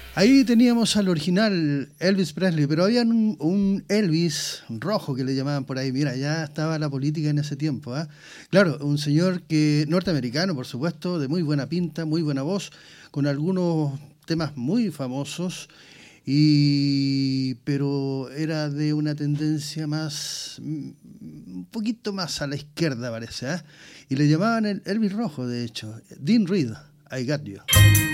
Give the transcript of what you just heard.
Ahí teníamos al original Elvis Presley, pero había un Elvis rojo que le llamaban por ahí. Mira, ya estaba la política en ese tiempo. ¿Eh? Claro, un señor que norteamericano, por supuesto, de muy buena pinta, muy buena voz, con algunos temas muy famosos, pero era de una tendencia más, un poquito más a la izquierda, parece. ¿Eh? Y le llamaban el Elvis rojo, de hecho. Dean Reed, I Got You.